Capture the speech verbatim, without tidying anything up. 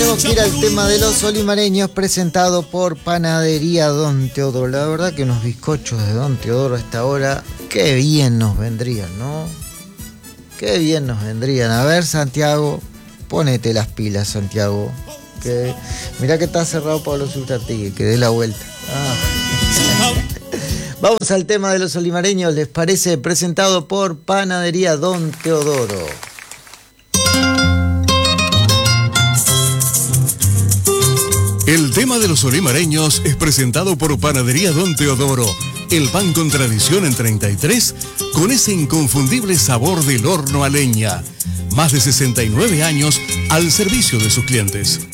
tenemos que ir al tema de los olimareños presentado por Panadería Don Teodoro. La verdad que unos bizcochos de Don Teodoro a esta hora, qué bien nos vendrían, ¿no? Qué bien nos vendrían. A ver, Santiago, ponete las pilas, Santiago. Que, mirá que está cerrado Pablo Sultartigui, que dé la vuelta. Ah. Vamos al tema de los olimareños, ¿les parece? Presentado por Panadería Don Teodoro. El tema de los olimareños es presentado por Panadería Don Teodoro, el pan con tradición en treinta y tres, con ese inconfundible sabor del horno a leña. Más de sesenta y nueve años al servicio de sus clientes.